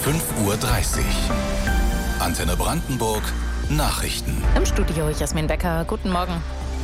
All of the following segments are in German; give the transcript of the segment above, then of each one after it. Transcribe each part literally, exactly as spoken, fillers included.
fünf Uhr dreißig. Antenne Brandenburg Nachrichten. Im Studio Jasmin Becker. Guten Morgen.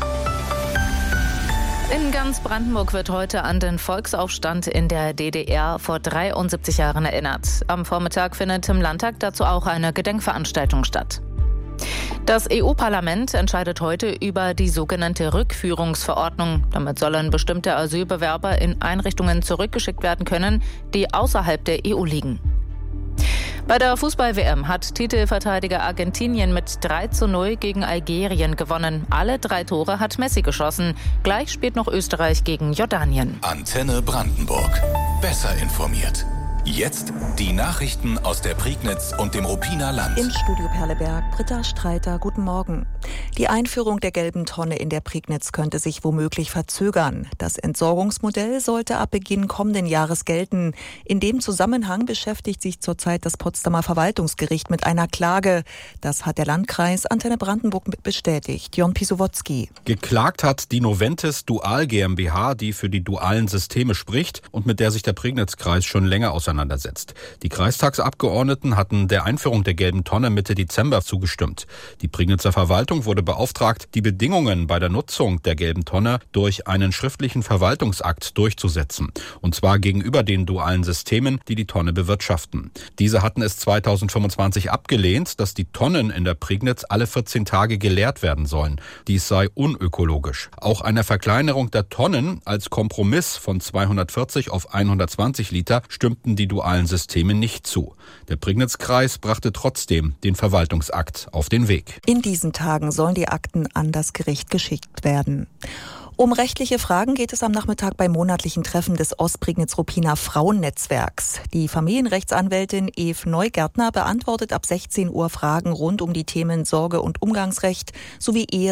In ganz Brandenburg wird heute an den Volksaufstand in der D D R vor dreiundsiebzig Jahren erinnert. Am Vormittag findet im Landtag dazu auch eine Gedenkveranstaltung statt. Das E U-Parlament entscheidet heute über die sogenannte Rückführungsverordnung. Damit sollen bestimmte Asylbewerber in Einrichtungen zurückgeschickt werden können, die außerhalb der E U liegen. Bei der Fußball-W M hat Titelverteidiger Argentinien mit drei zu null gegen Algerien gewonnen. Alle drei Tore hat Messi geschossen. Gleich spielt noch Österreich gegen Jordanien. Antenne Brandenburg. Besser informiert. Jetzt die Nachrichten aus der Prignitz und dem Ruppiner Land. Im Studio Perleberg, Britta Streiter, guten Morgen. Die Einführung der gelben Tonne in der Prignitz könnte sich womöglich verzögern. Das Entsorgungsmodell sollte ab Beginn kommenden Jahres gelten. In dem Zusammenhang beschäftigt sich zurzeit das Potsdamer Verwaltungsgericht mit einer Klage. Das hat der Landkreis Antenne Brandenburg bestätigt. Jon Pisowotzki. Geklagt hat die Noventis Dual GmbH, die für die dualen Systeme spricht und mit der sich der Prignitzkreis schon länger auseinandersetzt. Die Kreistagsabgeordneten hatten der Einführung der gelben Tonne Mitte Dezember zugestimmt. Die Prignitzer Verwaltung wurde beauftragt, die Bedingungen bei der Nutzung der gelben Tonne durch einen schriftlichen Verwaltungsakt durchzusetzen. Und zwar gegenüber den dualen Systemen, die die Tonne bewirtschaften. Diese hatten es zweitausendfünfundzwanzig abgelehnt, dass die Tonnen in der Prignitz alle vierzehn Tage geleert werden sollen. Dies sei unökologisch. Auch einer Verkleinerung der Tonnen als Kompromiss von zweihundertvierzig auf hundertzwanzig Liter stimmten die Die dualen Systeme nicht zu. Der Prignitzkreis brachte trotzdem den Verwaltungsakt auf den Weg. In diesen Tagen sollen die Akten an das Gericht geschickt werden. Um rechtliche Fragen geht es am Nachmittag beim monatlichen Treffen des Ostprignitz-Ruppiner Frauennetzwerks. Die Familienrechtsanwältin Eve Neugärtner beantwortet ab sechzehn Uhr Fragen rund um die Themen Sorge- und Umgangsrecht sowie Ehe